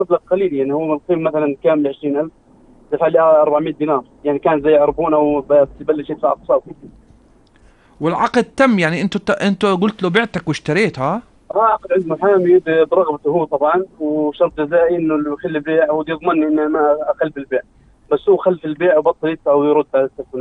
مبلغ قليل يعني، هو القيمة مثلا كامل 20,000، دفع لي 400 دينار، يعني كان زي عربونة وببلش يدفع أقساط. والعقد تم يعني، انتوا قلت له بعتك واشتريت ها؟ عقد عند محامي برغبته هو طبعا، وشرط جزائي انه اللي يخل البيع او يضمنني ان ما اخل بالبيع، بس هو خل في البيع وبطل يدفع ويرد على التلفون.